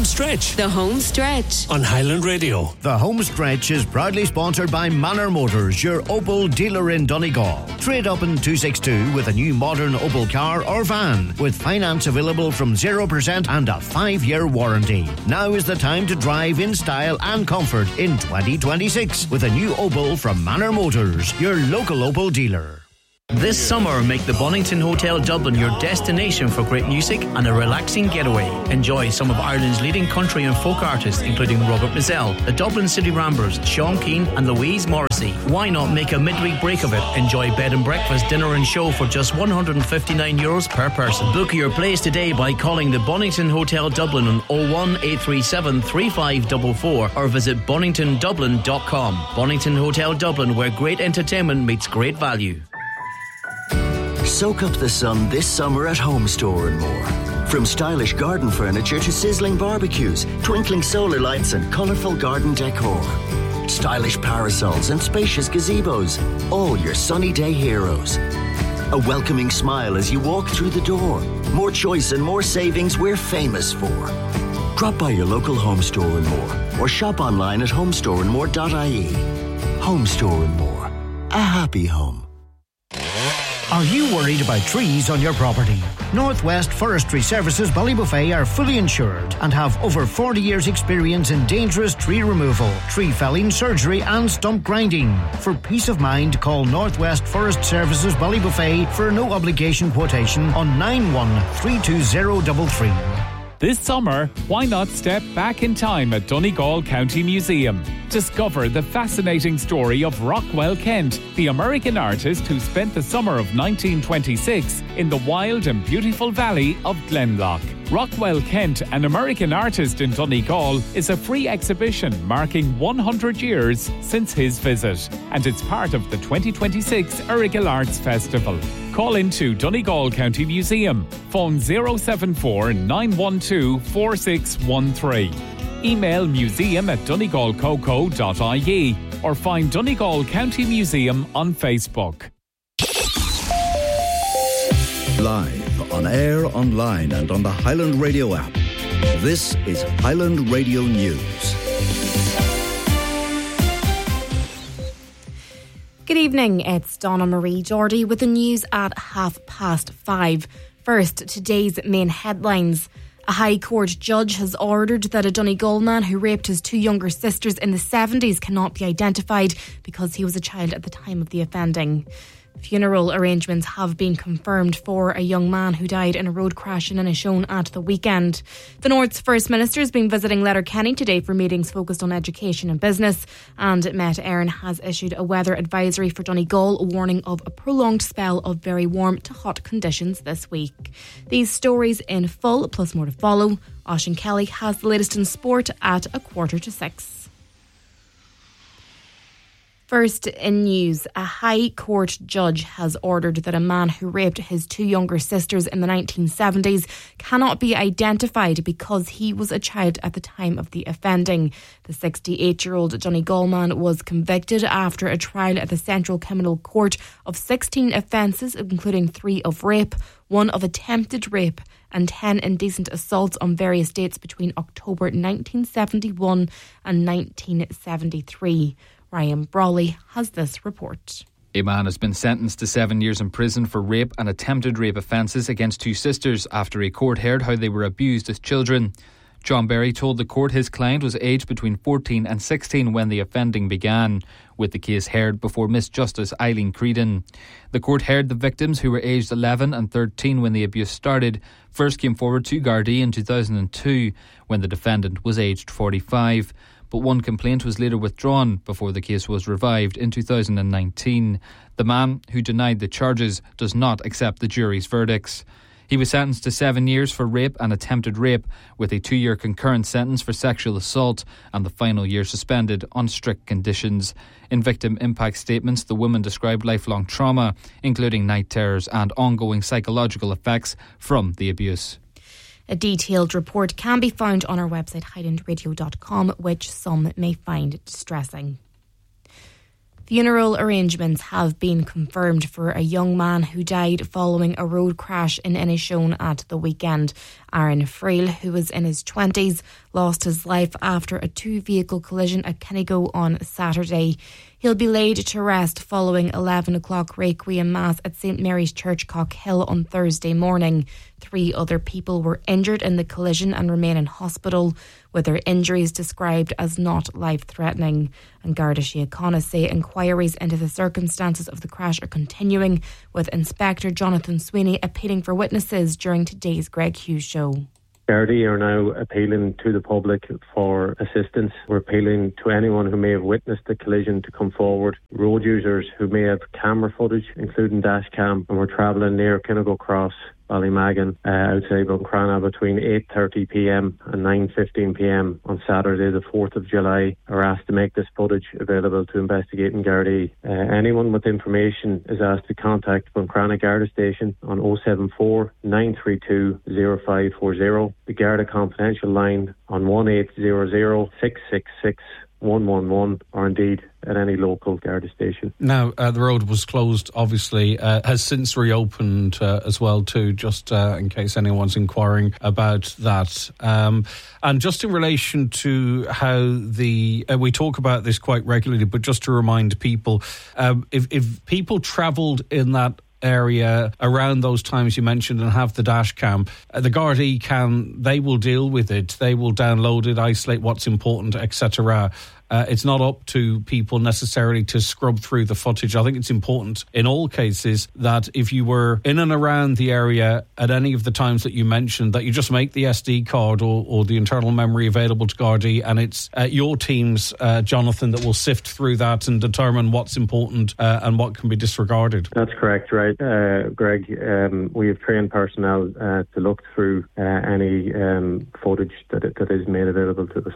Stretch. The Home Stretch. On Highland Radio. The Home Stretch is proudly sponsored by Manor Motors, your Opel dealer in Donegal. Trade up in 262 with a new modern Opel car or van, with finance available from 0% and a 5-year warranty. Now is the time to drive in style and comfort in 2026 with a new Opel from Manor Motors, your local Opel dealer. This summer, make the Bonington Hotel Dublin your destination for great music and a relaxing getaway. Enjoy some of Ireland's leading country and folk artists, including Robert Mizell, the Dublin City Ramblers, Sean Keane and Louise Morrissey. Why not make a midweek break of it? Enjoy bed and breakfast, dinner and show for just €159 per person. Book your place today by calling the Bonington Hotel Dublin on 01837 3544 or visit boningtondublin.com. Bonington Hotel Dublin, where great entertainment meets great value. Soak up the sun this summer at Home Store and More. From stylish garden furniture to sizzling barbecues, twinkling solar lights and colourful garden decor. Stylish parasols and spacious gazebos, all your sunny day heroes. A welcoming smile as you walk through the door. More choice and more savings we're famous for. Drop by your local Home Store and More or shop online at homestoreandmore.ie. Home Store and More. A happy home. Are you worried about trees on your property? Northwest Forestry Services Ballybuffet are fully insured and have over 40 years' experience in dangerous tree removal, tree felling, surgery and stump grinding. For peace of mind, call Northwest Forest Services Ballybuffet for a no-obligation quotation on 913233. This summer, why not step back in time at Donegal County Museum? Discover the fascinating story of Rockwell Kent, the American artist who spent the summer of 1926 in the wild and beautiful valley of Glenloch. Rockwell Kent, an American artist in Donegal, is a free exhibition marking 100 years since his visit, and it's part of the 2026 Errigal Arts Festival. Call into Donegal County Museum. Phone 074 912 4613. Email museum@donegalcoco.ie or find Donegal County Museum on Facebook. Live, on air, online and on the Highland Radio app. This is Highland Radio News. Good evening, it's Donna Marie Geordie with the news at 5:30. First, today's main headlines. A High Court judge has ordered that a Donegal man who raped his two younger sisters in the 70s cannot be identified because he was a child at the time of the offending. Funeral arrangements have been confirmed for a young man who died in a road crash in Inishowen at the weekend. The North's First Minister has been visiting Letterkenny today for meetings focused on education and business, and Met Éireann has issued a weather advisory for Donegal, warning of a prolonged spell of very warm to hot conditions this week. These stories in full, plus more to follow. Oisín Kelly has the latest in sport at 5:45. First in news, a High Court judge has ordered that a man who raped his two younger sisters in the 1970s cannot be identified because he was a child at the time of the offending. The 68-year-old Donegal man was convicted after a trial at the Central Criminal Court of 16 offences, including 3 of rape, 1 of attempted rape and 10 indecent assaults on various dates between October 1971 and 1973. Ryan Brawley has this report. A man has been sentenced to 7 years in prison for rape and attempted rape offences against two sisters after a court heard how they were abused as children. John Berry told the court his client was aged between 14 and 16 when the offending began, with the case heard before Miss Justice Eileen Creedon. The court heard the victims, who were aged 11 and 13 when the abuse started, first came forward to Gardaí in 2002 when the defendant was aged 45. But one complaint was later withdrawn before the case was revived in 2019. The man, who denied the charges, does not accept the jury's verdicts. He was sentenced to 7 years for rape and attempted rape, with a 2-year concurrent sentence for sexual assault and the final year suspended on strict conditions. In victim impact statements, the woman described lifelong trauma, including night terrors and ongoing psychological effects from the abuse. A detailed report can be found on our website highlandradio.com, which some may find distressing. Funeral arrangements have been confirmed for a young man who died following a road crash in Inishowen at the weekend. Aaron Friel, who was in his 20s, lost his life after a two-vehicle collision at Kennigo on Saturday. He'll be laid to rest following 11 o'clock Requiem Mass at St Mary's Church, Cockhill on Thursday morning. 3 other people were injured in the collision and remain in hospital, with their injuries described as not life-threatening. And Garda Síochána say inquiries into the circumstances of the crash are continuing, with Inspector Jonathan Sweeney appealing for witnesses during today's Greg Hughes Show. Gardaí are now appealing to the public for assistance. We're appealing to anyone who may have witnessed the collision to come forward. Road users who may have camera footage, including dash cam, and were travelling near Kinnigo Cross, Ballymagan, outside Buncrana between 8:30pm and 9:15pm on Saturday the 4th of July are asked to make this footage available to investigating Gardaí. Anyone with information is asked to contact Buncrana Garda Station on 074 932 0540, the Garda Confidential line on 1800 666 111, or indeed at any local Garda station. Now, the road was closed, obviously, has since reopened as well too, just in case anyone's inquiring about that. And just in relation to how we talk about this quite regularly, but just to remind people, if people travelled in that area around those times you mentioned and have the dash cam, the Gardaí they will deal with it. They will download it, isolate what's important, etc. It's not up to people necessarily to scrub through the footage. I think it's important in all cases that if you were in and around the area at any of the times that you mentioned, that you just make the SD card or the internal memory available to Gardaí, and it's your teams, Jonathan, that will sift through that and determine what's important and what can be disregarded. That's correct, right, Greg. We have trained personnel to look through any footage that is made available to us.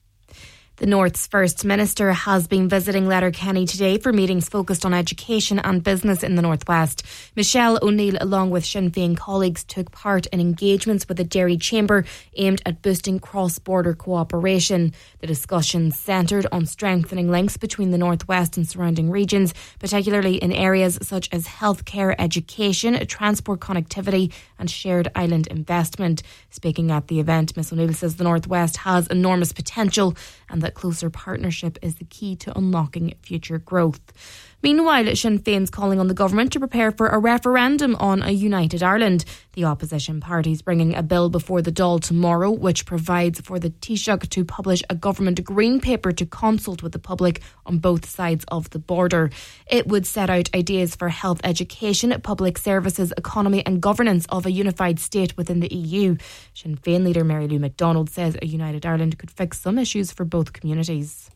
The North's First Minister has been visiting Letterkenny today for meetings focused on education and business in the North West. Michelle O'Neill, along with Sinn Féin colleagues, took part in engagements with the Derry Chamber aimed at boosting cross-border cooperation. The discussions centred on strengthening links between the North West and surrounding regions, particularly in areas such as healthcare, education, transport connectivity and shared island investment. Speaking at the event, Ms O'Neill says the North West has enormous potential and that closer partnership is the key to unlocking future growth. Meanwhile, Sinn Féin's calling on the government to prepare for a referendum on a united Ireland. The opposition party's bringing a bill before the Dáil tomorrow, which provides for the Taoiseach to publish a government green paper to consult with the public on both sides of the border. It would set out ideas for health, education, public services, economy and governance of a unified state within the EU. Sinn Féin leader Mary Lou McDonald says a united Ireland could fix some issues for both communities.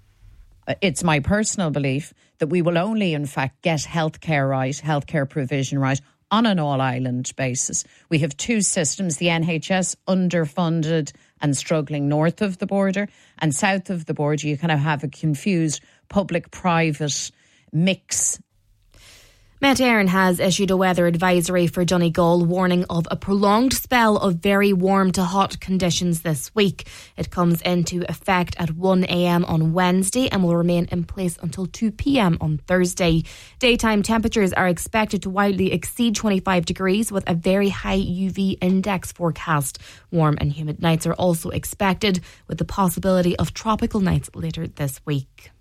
It's my personal belief that we will only, in fact, get healthcare right, healthcare provision right, on an all-island basis. We have two systems, the NHS underfunded and struggling north of the border, and south of the border you kind of have a confused public-private mix. Met Éireann has issued a weather advisory for Donegal, warning of a prolonged spell of very warm to hot conditions this week. It comes into effect at 1 a.m. on Wednesday and will remain in place until 2 p.m. on Thursday. Daytime temperatures are expected to widely exceed 25 degrees with a very high UV index forecast. Warm and humid nights are also expected, with the possibility of tropical nights later this week.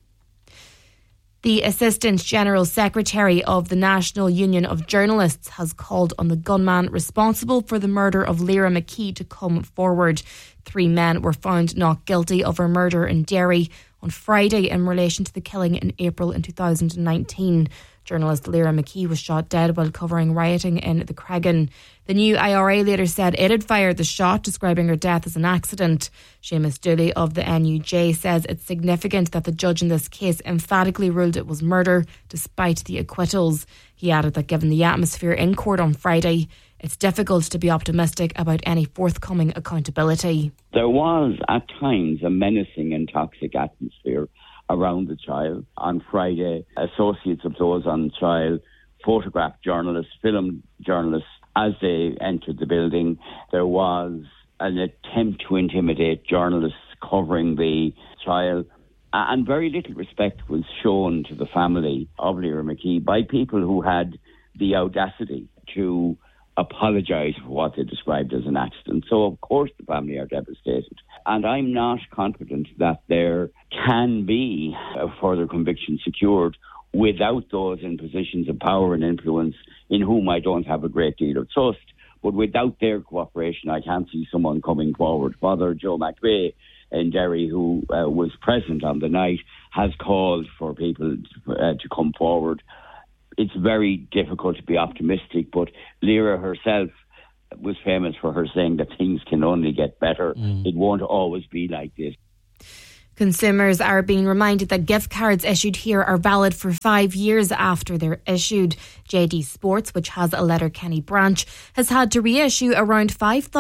The Assistant General Secretary of the National Union of Journalists has called on the gunman responsible for the murder of Lyra McKee to come forward. 3 men were found not guilty of her murder in Derry on Friday in relation to the killing in April in 2019. Journalist Lyra McKee was shot dead while covering rioting in the Creggan. The new IRA later said it had fired the shot, describing her death as an accident. Seamus Dooley of the NUJ says it's significant that the judge in this case emphatically ruled it was murder, despite the acquittals. He added that given the atmosphere in court on Friday, it's difficult to be optimistic about any forthcoming accountability. There was, at times, a menacing and toxic atmosphere around the trial. On Friday, associates of those on the trial photographed journalists, filmed journalists as they entered the building. There was an attempt to intimidate journalists covering the trial, and very little respect was shown to the family of Lyra McKee by people who had the audacity to apologise for what they described as an accident. So, of course, the family are devastated. And I'm not confident that there can be a further conviction secured without those in positions of power and influence, in whom I don't have a great deal of trust. But without their cooperation, I can't see someone coming forward. Father Joe McVeigh in Derry, who was present on the night, has called for people to come forward. It's very difficult to be optimistic, but Lyra herself was famous for her saying that things can only get better. It won't always be like this. Consumers are being reminded that gift cards issued here are valid for 5 years after they're issued. JD Sports, which has a Letterkenny branch, has had to reissue around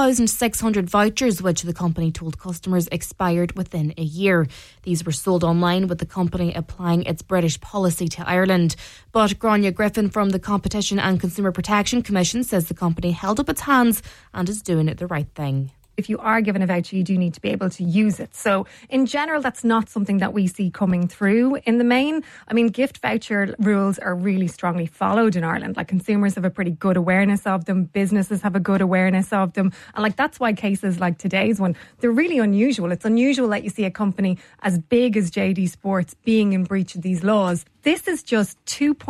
5,600 vouchers, which the company told customers expired within a year. These were sold online, with the company applying its British policy to Ireland. But Grania Griffin from the Competition and Consumer Protection Commission says the company held up its hands and is doing the right thing. If you are given a voucher, you do need to be able to use it. So in general, that's not something that we see coming through in the main. I mean, gift voucher rules are really strongly followed in Ireland. Like, consumers have a pretty good awareness of them. Businesses have a good awareness of them. And like, that's why cases like today's one, they're really unusual. It's unusual that you see a company as big as JD Sports being in breach of these laws. This is just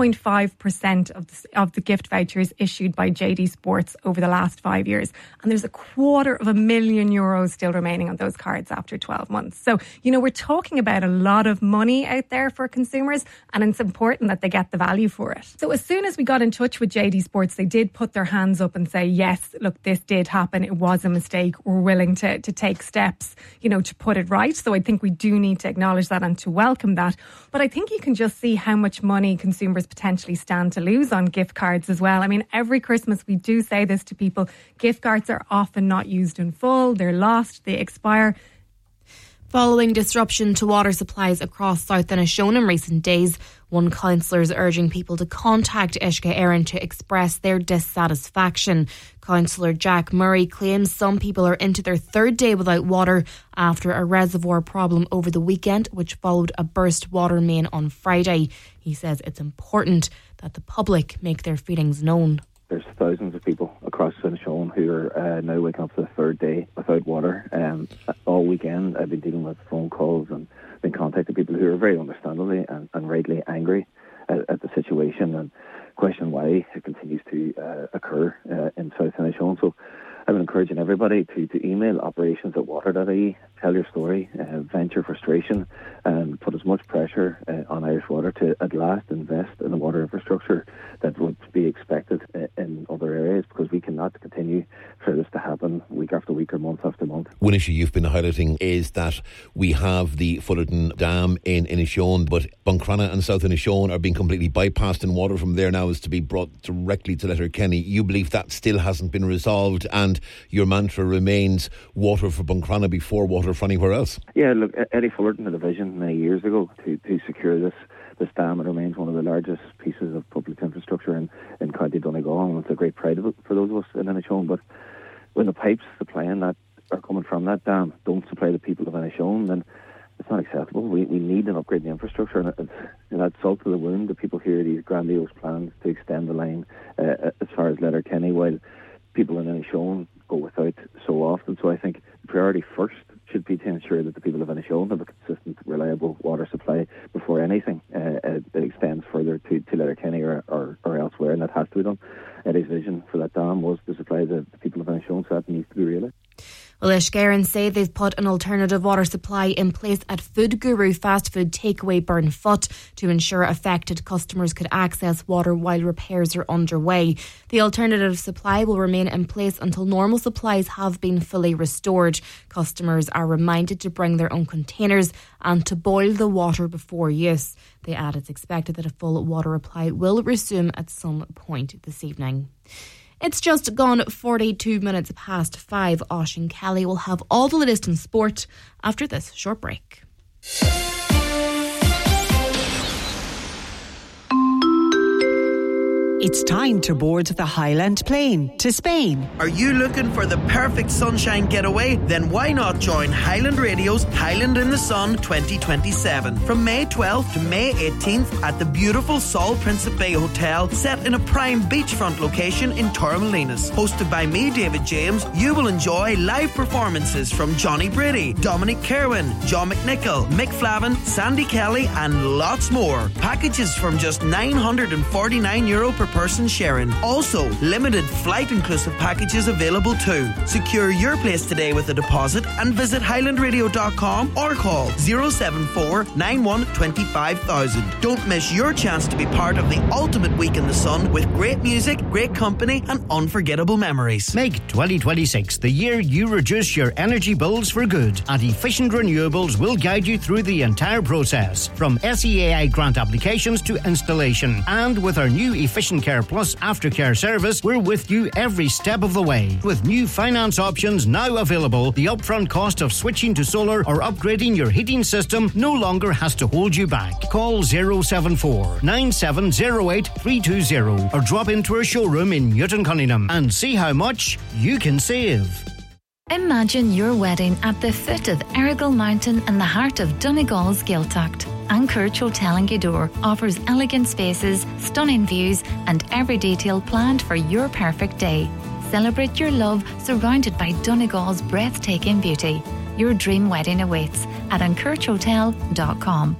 2.5% of the gift vouchers issued by JD Sports over the last 5 years. And there's €250,000 still remaining on those cards after 12 months. So, you know, we're talking about a lot of money out there for consumers, and it's important that they get the value for it. So as soon as we got in touch with JD Sports, they did put their hands up and say, yes, look, this did happen. It was a mistake. We're willing to take steps, you know, to put it right. So I think we do need to acknowledge that and to welcome that. But I think you can just see how much money consumers potentially stand to lose on gift cards as well. I mean, every Christmas we do say this to people. Gift cards are often not used in full. They're lost. They expire. Following disruption to water supplies across South Inishowen in recent days, one councillor is urging people to contact Uisce Éireann to express their dissatisfaction. Councillor Jack Murray claims some people are into their third day without water after a reservoir problem over the weekend, which followed a burst water main on Friday. He says it's important that the public make their feelings known. There's thousands of people across Inishowen who are now waking up for the third day without water. All weekend I've been dealing with phone calls and been contacting people who are very understandably and rightly angry at the situation and question why it continues to occur in South Inishowen. So I've been encouraging everybody to email operations@water.ie, tell your story, vent your frustration, and put as much pressure on Irish Water to at last invest in the water infrastructure that would be expected in other areas, because we cannot continue for this to happen week after week or month after month. One issue you've been highlighting is that we have the Fullerton Dam in Inishowen, but Buncrana and South Inishowen are being completely bypassed, and water from there now is to be brought directly to Letterkenny. You believe that still hasn't been resolved, and your mantra remains water for Buncrana before water for anywhere else? Yeah, look, Eddie Fullerton had a vision many years ago to secure this dam. It remains one of the largest pieces of public infrastructure in County Donegal, and it's a great pride for those of us in Inishowen. But when the pipes supplying that are coming from that dam don't supply the people of Inishowen, then it's not acceptable. We need an upgrade in the infrastructure, and that's salt to the wound. The people hear these grandiose plans to extend the line as far as Letterkenny, while people in Inishowen go without so often. So I think the priority first should be to ensure that the people of Inishowen have a consistent, reliable water supply before anything that extends further to Letterkenny or elsewhere, and that has to be done. Eddie's vision for that dam was to supply the people of Inishowen, so that needs to be realised. Well, Uisce Éireann say they've put an alternative water supply in place at Food Guru fast food takeaway Burnfoot to ensure affected customers could access water while repairs are underway. The alternative supply will remain in place until normal supplies have been fully restored. Customers are reminded to bring their own containers and to boil the water before use. They add it's expected that a full water supply will resume at some point this evening. It's just gone 42 minutes past 5. Oisín Kelly will have all the latest in sport after this short break. It's time to board the Highland plane to Spain. Are you looking for the perfect sunshine getaway? Then why not join Highland Radio's Highland in the Sun 2027 from May 12th to May 18th at the beautiful Sol Principe Hotel, set in a prime beachfront location in Torremolinos. Hosted by me, David James, you will enjoy live performances from Johnny Brady, Dominic Kerwin, John McNichol, Mick Flavin, Sandy Kelly and lots more. Packages from just €949 per person sharing. Also, limited flight inclusive packages available too. Secure your place today with a deposit and visit highlandradio.com or call 074 91 25000. Don't miss your chance to be part of the ultimate week in the sun with great music, great company and unforgettable memories. Make 2026 the year you reduce your energy bills for good, and Efficient Renewables will guide you through the entire process, from SEAI grant applications to installation. And with our new Efficient Care Plus aftercare service, we're with you every step of the way. With new finance options now available, the upfront cost of switching to solar or upgrading your heating system no longer has to hold you back. Call 074 9708 320 or drop into our showroom in Newton Cunningham and see how much you can save. Imagine your wedding at the foot of Errigal Mountain in the heart of Donegal's Gaeltacht. Anchorage Hotel in Gweedore offers elegant spaces, stunning views and every detail planned for your perfect day. Celebrate your love surrounded by Donegal's breathtaking beauty. Your dream wedding awaits at anchoragehotel.com.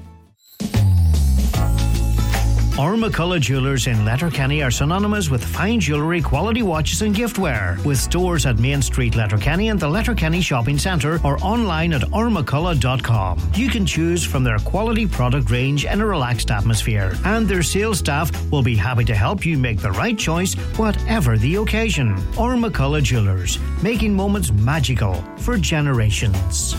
McCullough Jewellers in Letterkenny are synonymous with fine jewellery, quality watches and giftware, with stores at Main Street, Letterkenny and the Letterkenny Shopping Centre, or online at ormccullough.com. You can choose from their quality product range in a relaxed atmosphere, and their sales staff will be happy to help you make the right choice, whatever the occasion. McCullough Jewellers, making moments magical for generations.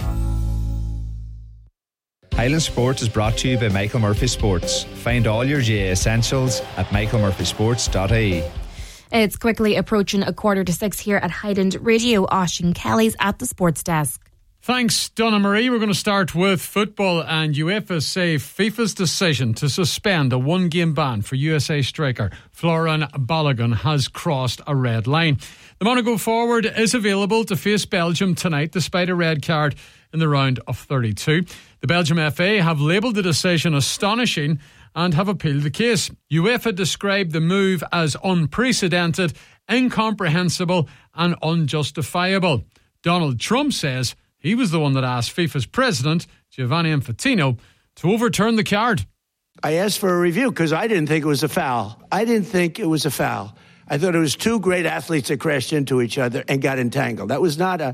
Highland Sports is brought to you by Michael Murphy Sports. Find all your GA essentials at michaelmurphysports.ie. It's quickly approaching 5:45 here at Highland Radio. Oisín Kelly's at the sports desk. Thanks, Donna Marie. We're going to start with football, and UEFA say FIFA's decision to suspend a one-game ban for USA striker Florian Balogun has crossed a red line. The Monaco forward is available to face Belgium tonight despite a red card in the round of 32. The Belgium FA have labelled the decision astonishing and have appealed the case. UEFA described the move as unprecedented, incomprehensible and unjustifiable. Donald Trump says he was the one that asked FIFA's president, Gianni Infantino, to overturn the card. I asked for a review because I didn't think it was a foul. I thought it was two great athletes that crashed into each other and got entangled. That was not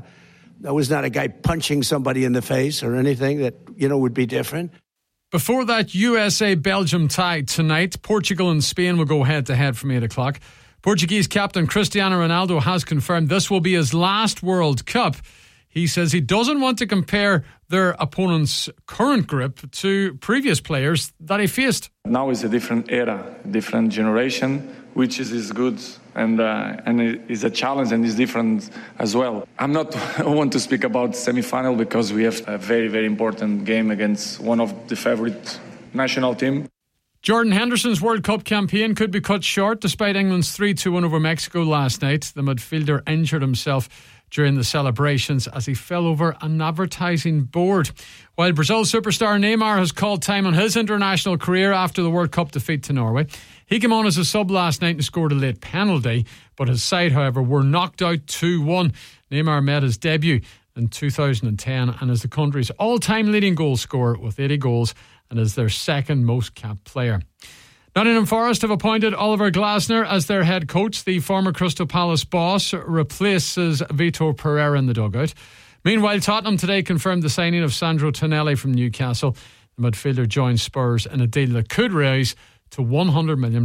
a guy punching somebody in the face or anything that, would be different. Before that USA-Belgium tie tonight, Portugal and Spain will go head-to-head from 8 o'clock. Portuguese captain Cristiano Ronaldo has confirmed this will be his last World Cup. He says he doesn't want to compare their opponent's current group to previous players that he faced. Now is a different era, different generation, which is good and is a challenge and is different as well. I want to speak about semi-final because we have a very, very important game against one of the favourite national team. Jordan Henderson's World Cup campaign could be cut short despite England's 3-2 win over Mexico last night. The midfielder injured himself during the celebrations as he fell over an advertising board. While Brazil superstar Neymar has called time on his international career after the World Cup defeat to Norway, he came on as a sub last night and scored a late penalty, but his side, however, were knocked out 2-1. Neymar made his debut in 2010 and is the country's all-time leading goal scorer with 80 goals and is their second most capped player. Nottingham Forest have appointed Oliver Glasner as their head coach. The former Crystal Palace boss replaces Vitor Pereira in the dugout. Meanwhile, Tottenham today confirmed the signing of Sandro Tonelli from Newcastle. The midfielder joins Spurs in a deal that could rise to £100 million.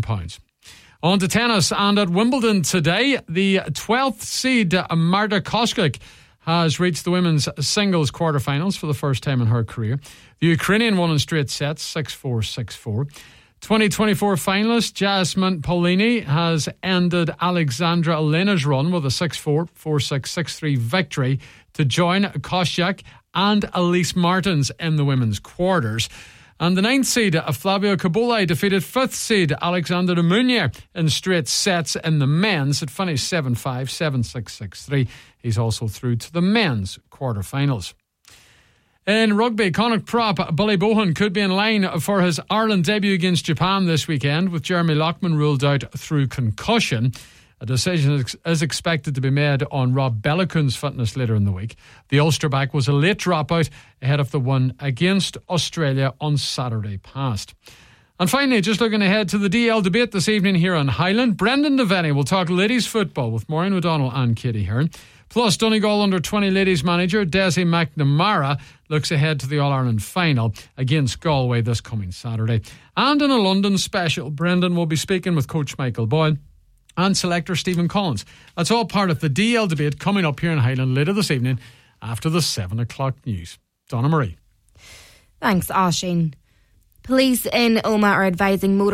On to tennis, and at Wimbledon today, the 12th seed Marta Kostyuk has reached the women's singles quarterfinals for the first time in her career. The Ukrainian won in straight sets, 6-4, 6-4. 2024 finalist Jasmine Paolini has ended Alexandra Olena's run with a 6-4, 4-6, 6-3 victory to join Kostyuk and Elise Martins in the women's quarters. And the 9th seed Flavio Cobolli defeated 5th seed Alexander de Munier in straight sets in the men's. It finished 7-5, 7-6, 6-3. He's also through to the men's quarterfinals. In rugby, Connacht prop Bully Bohan could be in line for his Ireland debut against Japan this weekend, with Jeremy Loughman ruled out through concussion. A decision is expected to be made on Rob Bellicoon's fitness later in the week. The Ulsterback was a late dropout ahead of the one against Australia on Saturday past. And finally, just looking ahead to the DL debate this evening here on Highland, Brendan Devaney will talk ladies football with Maureen O'Donnell and Katie Hearn. Plus, Donegal under-20 ladies manager Desi McNamara looks ahead to the All-Ireland final against Galway this coming Saturday. And in a London special, Brendan will be speaking with coach Michael Boyle and selector Stephen Collins. That's all part of the DL debate coming up here in Highland later this evening after the 7 o'clock news. Donna Marie. Thanks, Oisín. Police in Omagh are advising motor